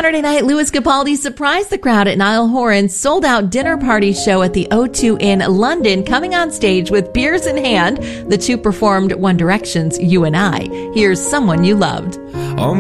Saturday night, Louis Capaldi surprised the crowd at Niall Horan's sold-out dinner party show at the O2 in London. Coming on stage with beers in hand, the two performed One Direction's You and I. Here's Someone You Loved.